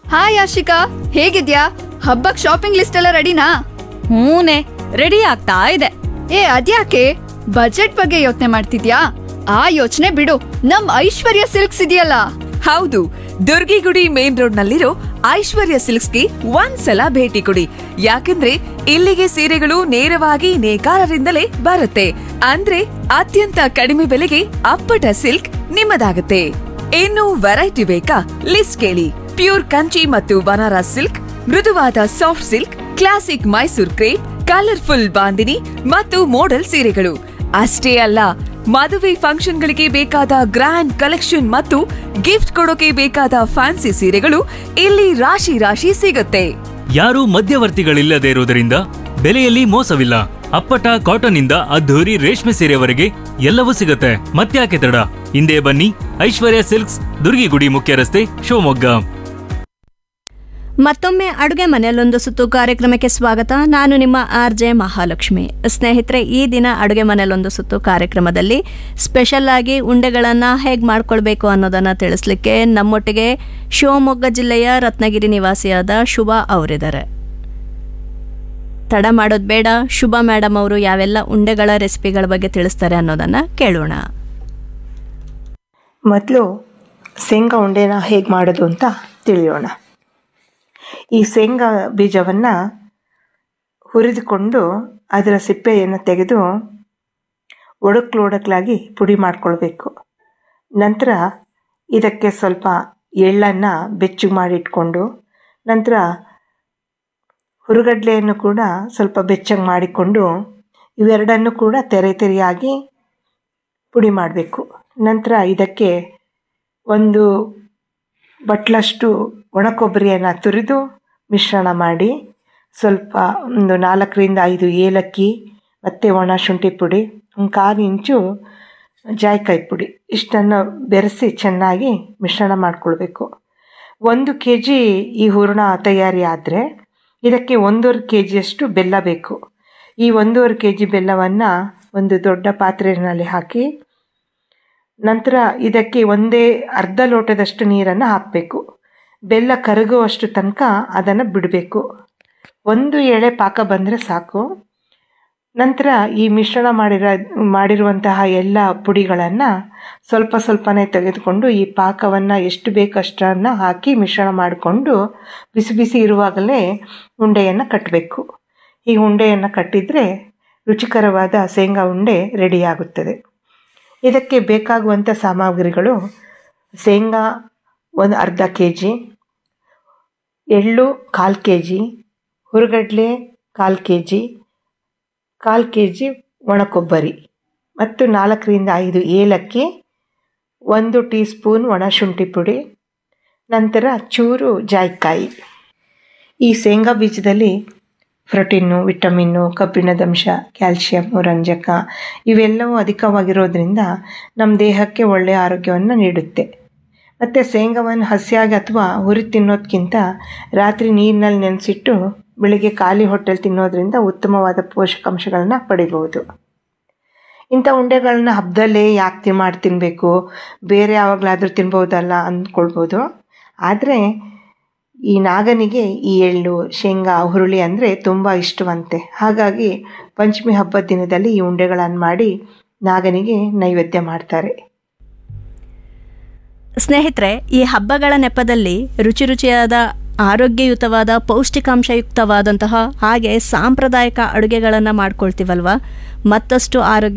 Hi Ashika, ಹೇಗಿದ್ಯಾ? ಹಬ್ಬಕ್ shopping list ಎಲ್ಲ ರೆಡಿನಾ? ಹೂನೆ, ರೆಡಿ ಆಗ್ತಾ ಇದೆ. ಅದ್ಯಾಕೆ ಬಜೆಟ್ ಬಗ್ಗೆ ಯೋಚನೆ ಮಾಡ್ತಿದ್ಯಾ? ಆ ಯೋಚನೆ ಬಿಡು, ನಮ್ ಐಶ್ವರ್ಯ ಸಿಲ್ಕ್ಸ್ ಇದೆಯಲ್ಲ. ಹೌದು, ದುರ್ಗಿಗುಡಿ ಮೇನ್ ರೋಡ್ ನಲ್ಲಿರೋ ಐಶ್ವರ್ಯ ಸಿಲ್ಕ್ಸ್ಗೆ ಒಂದ್ಸಲ ಭೇಟಿ ಕೊಡಿ. ಯಾಕಂದ್ರೆ ಇಲ್ಲಿಗೆ ಸೀರೆಗಳು ನೇರವಾಗಿ ನೇಕಾರರಿಂದಲೇ ಬರುತ್ತೆ. ಅಂದ್ರೆ ಅತ್ಯಂತ ಕಡಿಮೆ ಬೆಲೆಗೆ ಅಪ್ಪಟ ಸಿಲ್ಕ್ ನಿಮ್ಮದಾಗುತ್ತೆ. ಇನ್ನು ವೆರೈಟಿ ಬೇಕಾ? ಲಿಸ್ಟ್ ಕೇಳಿ. ಪ್ಯೂರ್ ಕಂಚಿ ಮತ್ತು ಬನಾರಸ್ ಸಿಲ್ಕ್, ಮೃದುವಾದ soft silk, classic Mysore crepe, colourful bandhani ಮತ್ತು ಮೋಡಲ್ ಸೀರೆಗಳು ಅಷ್ಟೇ ಅಲ್ಲ, ಮದುವೆ ಫಂಕ್ಷನ್ಗಳಿಗೆ ಬೇಕಾದ ಗ್ರ್ಯಾಂಡ್ ಕಲೆಕ್ಷನ್ ಮತ್ತು ಗಿಫ್ಟ್ ಕೊಡೋಕೆ ಬೇಕಾದ ಫ್ಯಾನ್ಸಿ ಸೀರೆಗಳು ಇಲ್ಲಿ ರಾಶಿ ರಾಶಿ ಸಿಗುತ್ತೆ. ಯಾರೂ ಮಧ್ಯವರ್ತಿಗಳಿಲ್ಲದೆ ಇರುವುದರಿಂದ ಬೆಲೆಯಲ್ಲಿ ಮೋಸವಿಲ್ಲ. ಅಪ್ಪಟ ಕಾಟನ್ ಇಂದ ಅದ್ಧೂರಿ ರೇಷ್ಮೆ ಸೀರೆವರೆಗೆ ಎಲ್ಲವೂ ಸಿಗುತ್ತೆ. ಮತ್ತ್ಯಾಕೆ ತಡ? ಹಿಂದೆ ಬನ್ನಿ, ಐಶ್ವರ್ಯ ಸಿಲ್ಕ್ಸ್, ದುರ್ಗಿಗುಡಿ ಮುಖ್ಯ ರಸ್ತೆ, ಶಿವಮೊಗ್ಗ. ಮತ್ತೊಮ್ಮೆ ಅಡುಗೆ ಮನೆಯಲ್ಲೊಂದು ಸುತ್ತು ಕಾರ್ಯಕ್ರಮಕ್ಕೆ ಸ್ವಾಗತ. ನಾನು ನಿಮ್ಮ RJ ಮಹಾಲಕ್ಷ್ಮಿ. ಸ್ನೇಹಿತರೆ, ಈ ದಿನ ಅಡುಗೆ ಮನೆಯಲ್ಲೊಂದು ಸುತ್ತು ಕಾರ್ಯಕ್ರಮದಲ್ಲಿ ಸ್ಪೆಷಲ್ ಆಗಿ ಉಂಡೆಗಳನ್ನು ಹೇಗೆ ಮಾಡ್ಕೊಳ್ಬೇಕು ಅನ್ನೋದನ್ನು ತಿಳಿಸ್ಲಿಕ್ಕೆ ನಮ್ಮೊಟ್ಟಿಗೆ ಶಿವಮೊಗ್ಗ ಜಿಲ್ಲೆಯ ರತ್ನಗಿರಿ ನಿವಾಸಿಯಾದ ಶುಭಾ ಅವರಿದ್ದಾರೆ. ತಡ ಮಾಡೋದು ಬೇಡ, ಶುಭಾ ಮೇಡಮ್ ಅವರು ಯಾವೆಲ್ಲ ಉಂಡೆಗಳ ರೆಸಿಪಿಗಳ ಬಗ್ಗೆ ತಿಳಿಸ್ತಾರೆ ಅನ್ನೋದನ್ನು ಕೇಳೋಣ. ಮೊದಲು ಶೇಂಗಾ ಉಂಡೆನ ಹೇಗೆ ಮಾಡೋದು ಅಂತ ತಿಳಿಯೋಣ. ಈ ಶೇಂಗಾ ಬೀಜವನ್ನು ಹುರಿದುಕೊಂಡು ಅದರ ಸಿಪ್ಪೆಯನ್ನು ತೆಗೆದು ಒಡಕ್ಲಾಗಿ ಪುಡಿ ಮಾಡಿಕೊಳ್ಬೇಕು. ನಂತರ ಇದಕ್ಕೆ ಸ್ವಲ್ಪ ಎಳ್ಳನ್ನು ಬೆಚ್ಚಗೆ ಮಾಡಿಟ್ಕೊಂಡು, ನಂತರ ಹುರುಗಡ್ಲೆಯನ್ನು ಕೂಡ ಸ್ವಲ್ಪ ಬೆಚ್ಚಗೆ ಮಾಡಿಕೊಂಡು ಇವೆರಡನ್ನು ಕೂಡ ತೆರೆಯಾಗಿ ಪುಡಿ ಮಾಡಬೇಕು. ನಂತರ ಇದಕ್ಕೆ ಒಂದು ಬಟ್ಲಷ್ಟು ಒಣ ಕೊಬ್ಬರಿಯನ್ನು ತುರಿದು ಮಿಶ್ರಣ ಮಾಡಿ, ಸ್ವಲ್ಪ ಒಂದು 4ರಿಂದ 5 ಏಲಕ್ಕಿ ಮತ್ತು ಒಣ ಶುಂಠಿ ಪುಡಿ, 1/4 ಇಂಚು ಜಾಯಿಕಾಯಿ ಪುಡಿ ಇಷ್ಟನ್ನು ಬೆರೆಸಿ ಚೆನ್ನಾಗಿ ಮಿಶ್ರಣ ಮಾಡಿಕೊಳ್ಬೇಕು. 1 kg ಈ ಹೂರಣ ತಯಾರಿ ಆದರೆ ಇದಕ್ಕೆ 1.5 kgಯಷ್ಟು ಬೆಲ್ಲ ಬೇಕು. ಈ 1.5 kg ಬೆಲ್ಲವನ್ನು ಒಂದು ದೊಡ್ಡ ಪಾತ್ರೆಯಲ್ಲಿ ಹಾಕಿ, ನಂತರ ಇದಕ್ಕೆ ಅರ್ಧ ಲೋಟದಷ್ಟು ನೀರನ್ನು ಹಾಕಬೇಕು. ಬೆಲ್ಲ ಕರಗುವಷ್ಟು ತನಕ ಅದನ್ನು ಬಿಡಬೇಕು. 1 ಎಳೆ ಪಾಕ ಬಂದರೆ ಸಾಕು. ನಂತರ ಈ ಮಿಶ್ರಣ ಮಾಡಿರುವಂತಹ ಎಲ್ಲ ಪುಡಿಗಳನ್ನು ಸ್ವಲ್ಪನೇ ತೆಗೆದುಕೊಂಡು ಈ ಪಾಕವನ್ನು ಎಷ್ಟು ಬೇಕು ಅಷ್ಟನ್ನು ಹಾಕಿ ಮಿಶ್ರಣ ಮಾಡಿಕೊಂಡು ಬಿಸಿ ಇರುವಾಗಲೇ ಉಂಡೆಯನ್ನು ಕಟ್ಟಬೇಕು. ಈ ಉಂಡೆಯನ್ನು ಕಟ್ಟಿದರೆ ರುಚಿಕರವಾದ ಶೇಂಗಾ ಉಂಡೆ ರೆಡಿಯಾಗುತ್ತದೆ. ಇದಕ್ಕೆ ಬೇಕಾಗುವಂಥ ಸಾಮಗ್ರಿಗಳು: ಶೇಂಗಾ ಅರ್ಧ kg, ಎಳ್ಳು 1/4 kg, ಹುರುಗಡ್ಲೆ 1/4 kg, 1/4 kg ಒಣ ಕೊಬ್ಬರಿ ಮತ್ತು 4ರಿಂದ 5 ಏಲಕ್ಕಿ, 1 ಟೀ ಸ್ಪೂನ್ ಒಣ ಶುಂಠಿ ಪುಡಿ, ನಂತರ ಚೂರು ಜಾಯಿಕಾಯಿ. ಈ ಶೇಂಗಾ ಬೀಜದಲ್ಲಿ ಪ್ರೋಟೀನು, ವಿಟಮಿನ್ನು, ಕಬ್ಬಿಣದಂಶ, ಕ್ಯಾಲ್ಶಿಯಮ್ಮು, ರಂಜಕ ಇವೆಲ್ಲವೂ ಅಧಿಕವಾಗಿರೋದ್ರಿಂದ ನಮ್ಮ ದೇಹಕ್ಕೆ ಒಳ್ಳೆಯ ಆರೋಗ್ಯವನ್ನು ನೀಡುತ್ತೆ. ಮತ್ತು ಶೇಂಗಾವನ್ನು ಹಸಿಯಾಗಿ ಅಥವಾ ಹುರಿ ತಿನ್ನೋದಕ್ಕಿಂತ ರಾತ್ರಿ ನೀರಿನಲ್ಲಿ ನೆನೆಸಿಟ್ಟು ಬೆಳಿಗ್ಗೆ ಖಾಲಿ ಹೊಟ್ಟೆಲಿ ತಿನ್ನೋದ್ರಿಂದ ಉತ್ತಮವಾದ ಪೋಷಕಾಂಶಗಳನ್ನ ಪಡಿಬೋದು. ಇಂಥ ಉಂಡೆಗಳನ್ನ ಹಬ್ಬದಲ್ಲೇ ಯಾಕೆ ಮಾಡಿ ತಿನ್ನಬೇಕು, ಬೇರೆ ಯಾವಾಗಲಾದರೂ ತಿನ್ಬೋದಲ್ಲ ಅಂದ್ಕೊಳ್ಬೋದು. ಆದರೆ ಈ ನಾಗನಿಗೆ ಈ ಎಳ್ಳು, ಶೇಂಗಾ, ಹುರುಳಿ ಅಂದರೆ ತುಂಬ ಇಷ್ಟವಂತೆ. ಹಾಗಾಗಿ ಪಂಚಮಿ ಹಬ್ಬದ ದಿನದಲ್ಲಿ ಈ ಉಂಡೆಗಳನ್ನು ಮಾಡಿ ನಾಗನಿಗೆ ನೈವೇದ್ಯ ಮಾಡ್ತಾರೆ. ಸ್ನೇಹಿತರೆ, ಈ ಹಬ್ಬಗಳ ನೆಪದಲ್ಲಿ ರುಚಿಯಾದ ಆರೋಗ್ಯಯುತವಾದ ಪೌಷ್ಟಿಕಾಂಶಯುಕ್ತವಾದಂತಹ ಹಾಗೆ ಸಾಂಪ್ರದಾಯಿಕ ಅಡುಗೆಗಳನ್ನು ಮಾಡ್ಕೊಳ್ತೀವಲ್ವ, ಮತ್ತಷ್ಟು ಆರೋಗ್ಯ